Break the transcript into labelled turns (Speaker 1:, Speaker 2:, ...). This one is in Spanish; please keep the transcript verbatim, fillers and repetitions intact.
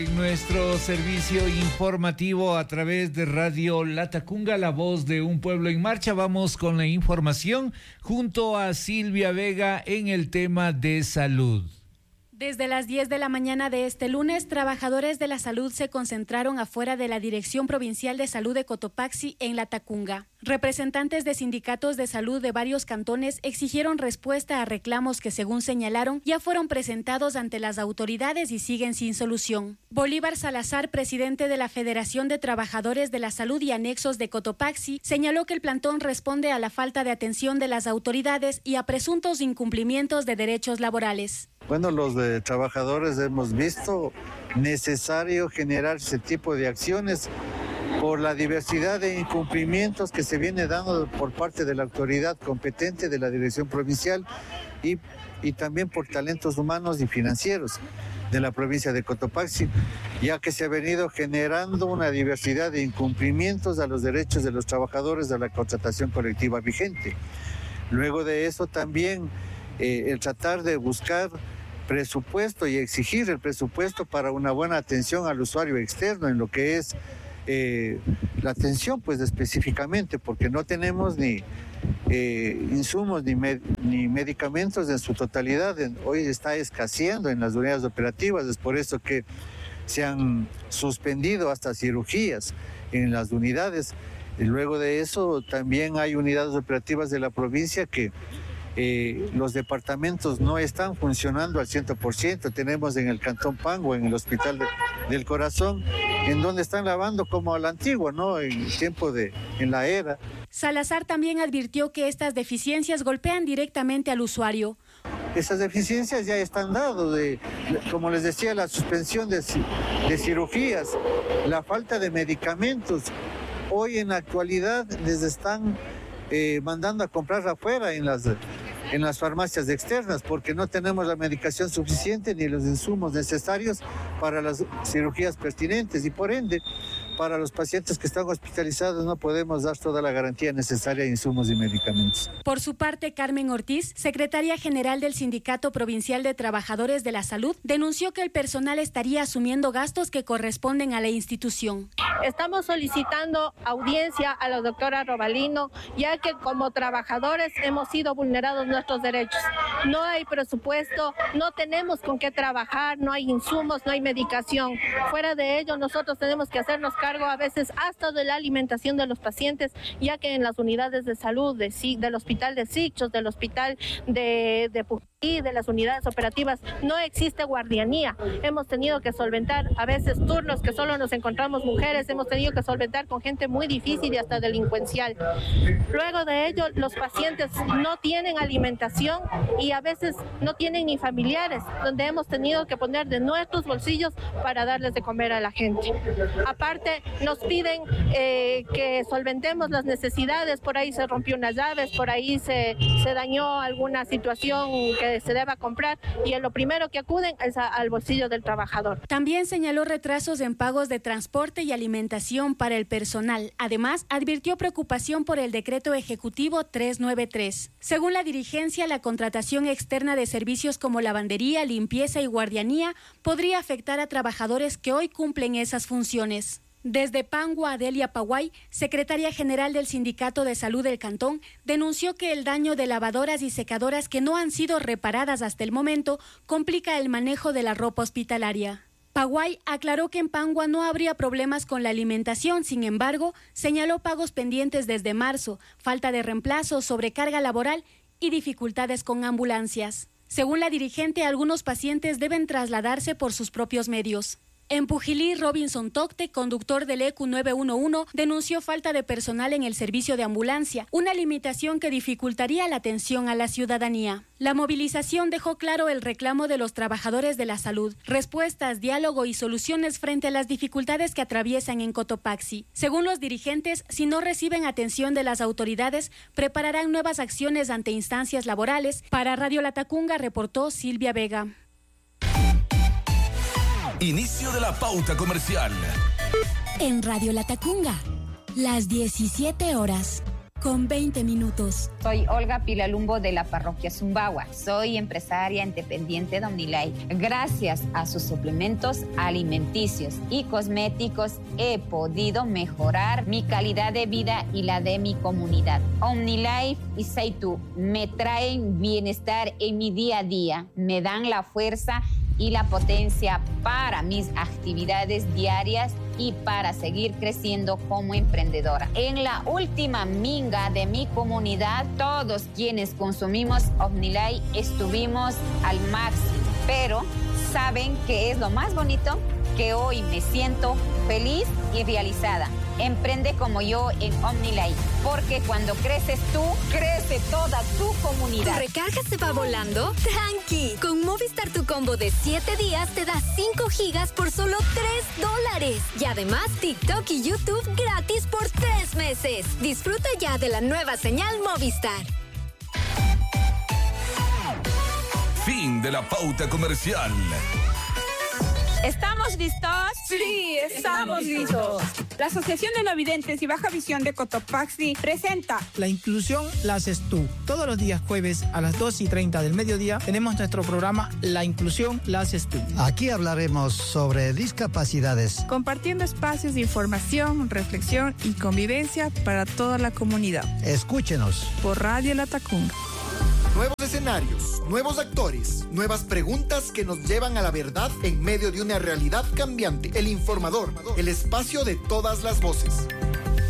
Speaker 1: En nuestro servicio informativo a través de Radio Latacunga, la voz de un pueblo en marcha, vamos con la información junto a Silvia Vega en el tema de salud.
Speaker 2: Desde las diez de la mañana de este lunes, trabajadores de la salud se concentraron afuera de la Dirección Provincial de Salud de Cotopaxi en Latacunga. Representantes de sindicatos de salud de varios cantones exigieron respuesta a reclamos que, según señalaron, ya fueron presentados ante las autoridades y siguen sin solución. Bolívar Salazar, presidente de la Federación de Trabajadores de la Salud y Anexos de Cotopaxi, señaló que el plantón responde a la falta de atención de las autoridades y a presuntos incumplimientos de derechos laborales.
Speaker 3: Bueno, los de trabajadores hemos visto necesario generar ese tipo de acciones por la diversidad de incumplimientos que se viene dando por parte de la autoridad competente de la Dirección Provincial y, y también por talentos humanos y financieros de la provincia de Cotopaxi, ya que se ha venido generando una diversidad de incumplimientos a los derechos de los trabajadores de la contratación colectiva vigente. Luego de eso también eh, el tratar de buscar presupuesto y exigir el presupuesto para una buena atención al usuario externo en lo que es eh, la atención, pues específicamente, porque no tenemos ni eh, insumos ni, med ni medicamentos en su totalidad. Hoy está escaseando en las unidades operativas, es por eso que se han suspendido hasta cirugías en las unidades. Y luego de eso también hay unidades operativas de la provincia que Eh, los departamentos no están funcionando al cien por ciento. Tenemos en el Cantón Pango, en el Hospital de, del Corazón, en donde están lavando como a la antigua, ¿no? En el tiempo de, en la era.
Speaker 2: Salazar también advirtió que estas deficiencias golpean directamente al usuario.
Speaker 3: Esas deficiencias ya están dadas, de, como les decía, la suspensión de, de cirugías, la falta de medicamentos. Hoy en la actualidad les están eh, mandando a comprar afuera en las... en las farmacias externas, porque no tenemos la medicación suficiente ni los insumos necesarios para las cirugías pertinentes y por ende para los pacientes que están hospitalizados no podemos dar toda la garantía necesaria de insumos y medicamentos.
Speaker 2: Por su parte, Carmen Ortiz, secretaria general del Sindicato Provincial de Trabajadores de la Salud, denunció que el personal estaría asumiendo gastos que corresponden a la institución.
Speaker 4: Estamos solicitando audiencia a la doctora Robalino, ya que como trabajadores hemos sido vulnerados nuestros derechos. No hay presupuesto, no tenemos con qué trabajar, no hay insumos, no hay medicación. Fuera de ello, nosotros tenemos que hacernos cargo a veces hasta de la alimentación de los pacientes, ya que en las unidades de salud de, del hospital de Sichos, del hospital de, de y de las unidades operativas no existe guardianía. Hemos tenido que solventar a veces turnos que solo nos encontramos mujeres, hemos tenido que solventar con gente muy difícil y hasta delincuencial. Luego de ello, los pacientes no tienen alimentación y a veces no tienen ni familiares, donde hemos tenido que poner de nuestros bolsillos para darles de comer a la gente. Aparte, nos piden eh, que solventemos las necesidades, por ahí se rompió unas llaves, por ahí se, se dañó alguna situación que se deba comprar y en lo primero que acuden es a, al bolsillo del trabajador.
Speaker 2: También señaló retrasos en pagos de transporte y alimentación para el personal. Además, advirtió preocupación por el decreto ejecutivo trescientos noventa y tres. Según la dirigencia, la contratación externa de servicios como lavandería, limpieza y guardianía podría afectar a trabajadores que hoy cumplen esas funciones. Desde Pangua, Adelia Paguay, secretaria general del Sindicato de Salud del Cantón, denunció que el daño de lavadoras y secadoras que no han sido reparadas hasta el momento complica el manejo de la ropa hospitalaria. Paguay aclaró que en Pangua no habría problemas con la alimentación, sin embargo, señaló pagos pendientes desde marzo, falta de reemplazo, sobrecarga laboral y dificultades con ambulancias. Según la dirigente, algunos pacientes deben trasladarse por sus propios medios. En Pujilí, Robinson Tocte, conductor del E Q nueve uno uno, denunció falta de personal en el servicio de ambulancia, una limitación que dificultaría la atención a la ciudadanía. La movilización dejó claro el reclamo de los trabajadores de la salud, respuestas, diálogo y soluciones frente a las dificultades que atraviesan en Cotopaxi. Según los dirigentes, si no reciben atención de las autoridades, prepararán nuevas acciones ante instancias laborales. Para Radio Latacunga reportó Silvia Vega.
Speaker 5: Inicio de la pauta comercial.
Speaker 6: En Radio Latacunga, las diecisiete horas. con veinte minutos.
Speaker 7: Soy Olga Pilalumbo de la parroquia Zumbagua. Soy empresaria independiente de Omnilife. Gracias a sus suplementos alimenticios y cosméticos he podido mejorar mi calidad de vida y la de mi comunidad. Omnilife y Seitu me traen bienestar en mi día a día, me dan la fuerza y la potencia para mis actividades diarias y para seguir creciendo como emprendedora. En la última minga de mi comunidad, todos quienes consumimos Omnilife estuvimos al máximo, pero ¿saben qué es lo más bonito? Que hoy me siento feliz y realizada. Emprende como yo en Omnilife, porque cuando creces tú, crece toda tu comunidad.
Speaker 6: ¿Tu recarga se va volando? ¡Tranqui! Con Movistar tu combo de siete días te da cinco gigas por solo tres dólares. Y además TikTok y YouTube gratis por tres meses. Disfruta ya de la nueva señal Movistar.
Speaker 5: Fin de la pauta comercial.
Speaker 8: ¿Estamos listos?
Speaker 9: Sí, estamos listos.
Speaker 8: La Asociación de No Videntes y Baja Visión de Cotopaxi presenta
Speaker 10: La inclusión la haces tú. Todos los días jueves a las dos y treinta del mediodía tenemos nuestro programa La inclusión la haces tú.
Speaker 11: Aquí hablaremos sobre discapacidades,
Speaker 8: compartiendo espacios de información, reflexión y convivencia para toda la comunidad.
Speaker 11: Escúchenos
Speaker 8: por Radio La Tacunga.
Speaker 12: Nuevos escenarios, nuevos actores, nuevas preguntas que nos llevan a la verdad en medio de una realidad cambiante. El Informador, el espacio de todas las voces.